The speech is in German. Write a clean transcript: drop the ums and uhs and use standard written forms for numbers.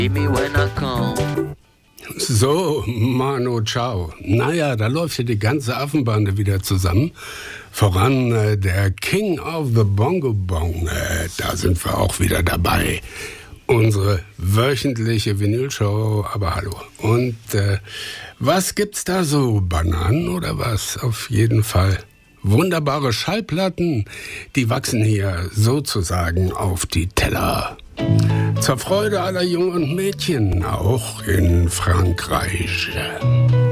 So, Mano, ciao. Naja, da läuft hier die ganze Affenbande wieder zusammen. Voran der King of the Bongo Bong. Da sind wir auch wieder dabei. Unsere wöchentliche Vinylshow, aber hallo. Und was gibt's da so? Bananen oder was? Auf jeden Fall. Wunderbare Schallplatten, die wachsen hier sozusagen auf die Teller. Zur Freude aller Jungen und Mädchen, auch in Frankreich.